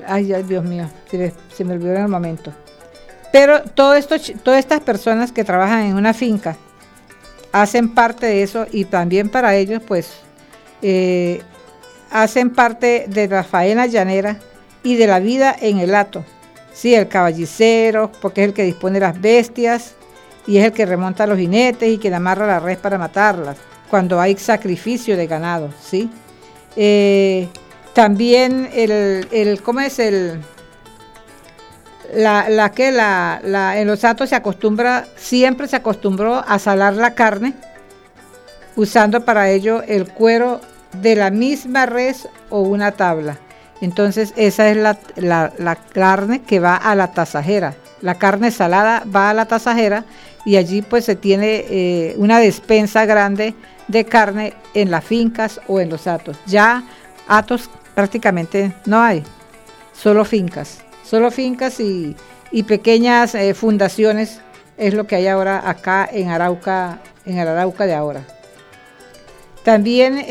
Ay, ay, Dios mío, se me olvidó en el momento. Pero todo esto, todas estas personas que trabajan en una finca hacen parte de eso y también para ellos, pues, hacen parte de la faena llanera y de la vida en el hato. Sí, el caballicero, porque es el que dispone las bestias y es el que remonta los jinetes y quien amarra la res para matarlas, cuando hay sacrificio de ganado, ¿sí? También ¿cómo es el? En los hatos siempre se acostumbró a salar la carne, usando para ello el cuero de la misma res o una tabla. Entonces esa es la carne que va a la tasajera. La carne salada va a la tasajera y allí pues se tiene una despensa grande de carne en las fincas o en los hatos. Ya hatos prácticamente no hay, solo fincas y pequeñas fundaciones es lo que hay ahora acá en Arauca, en el Arauca de ahora. También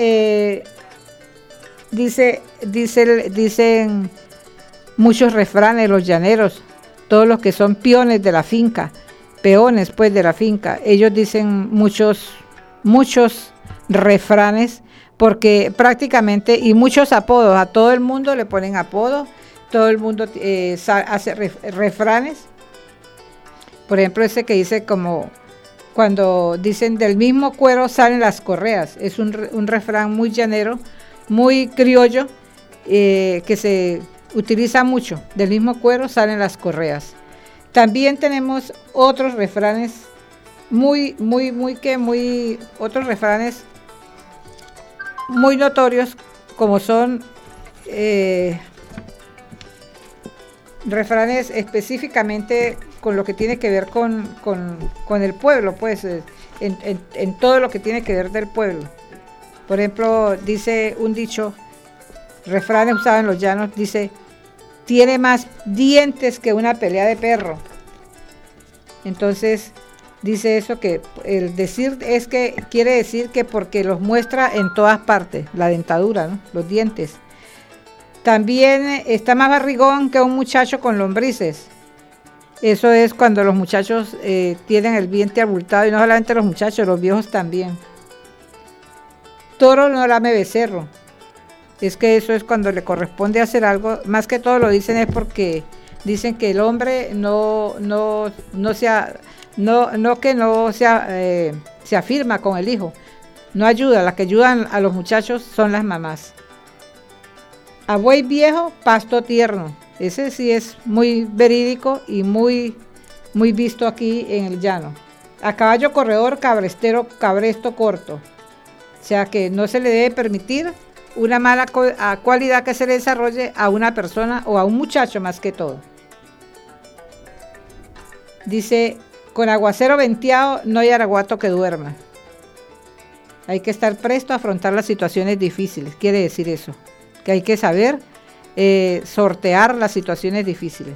dicen muchos refranes los llaneros, todos los que son peones de la finca, peones pues de la finca, ellos dicen muchos refranes, porque prácticamente, y muchos apodos, a todo el mundo le ponen apodos, todo el mundo hace refranes. Por ejemplo, ese que dice como cuando dicen del mismo cuero salen las correas, es un refrán muy llanero, muy criollo, que se utiliza mucho, del mismo cuero salen las correas. También tenemos otros refranes otros refranes muy notorios, como son refranes específicamente con lo que tiene que ver con el pueblo, pues en todo lo que tiene que ver del pueblo. Por ejemplo, dice un dicho, refranes usados en los llanos, dice, tiene más dientes que una pelea de perro. Entonces dice eso, que el decir es que quiere decir que porque los muestra en todas partes, la dentadura, ¿no? Los dientes. También está más barrigón que un muchacho con lombrices. Eso es cuando los muchachos tienen el vientre abultado, y no solamente los muchachos, los viejos también. Toro no lame becerro. Es que eso es cuando le corresponde hacer algo. Más que todo lo dicen es porque dicen que el hombre se afirma con el hijo, no ayuda. Las que ayudan a los muchachos son las mamás. A buey viejo, pasto tierno. Ese sí es muy verídico y muy visto aquí en el llano. A caballo corredor, cabresto corto. O sea que no se le debe permitir una mala cualidad que se le desarrolle a una persona o a un muchacho más que todo. Dice, con aguacero venteado no hay araguato que duerma. Hay que estar presto a afrontar las situaciones difíciles, quiere decir eso, que hay que saber sortear las situaciones difíciles.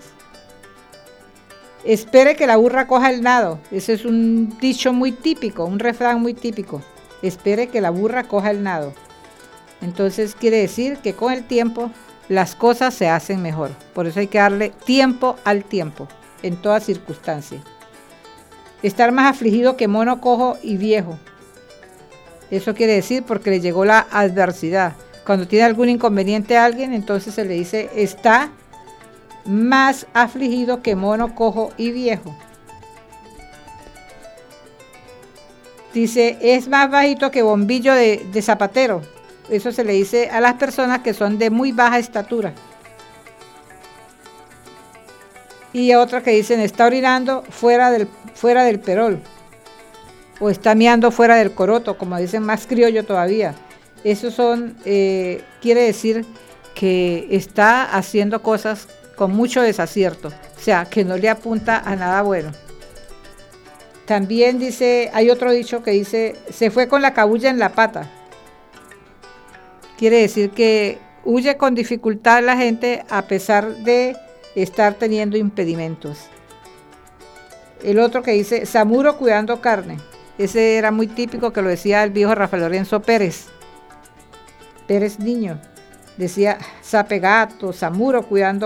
Espere que la burra coja el nado. Ese es un dicho muy típico, un refrán muy típico. Espere que la burra coja el nado. Entonces quiere decir que con el tiempo las cosas se hacen mejor. Por eso hay que darle tiempo al tiempo, en toda circunstancia. Estar más afligido que mono cojo y viejo. Eso quiere decir porque le llegó la adversidad. Cuando tiene algún inconveniente a alguien, entonces se le dice, está más afligido que mono cojo y viejo. Dice, es más bajito que bombillo de zapatero. Eso se le dice a las personas que son de muy baja estatura. Y otra que dicen, está orinando fuera del perol. O está meando fuera del coroto, como dicen, más criollo todavía. Eso quiere decir que está haciendo cosas con mucho desacierto. O sea, que no le apunta a nada bueno. También dice, hay otro dicho que dice, se fue con la cabulla en la pata. Quiere decir que huye con dificultad la gente a pesar de estar teniendo impedimentos. El otro que dice, Samuro cuidando carne. Ese era muy típico, que lo decía el viejo Rafael Lorenzo Pérez Niño. Decía, Sape Gato, Samuro cuidando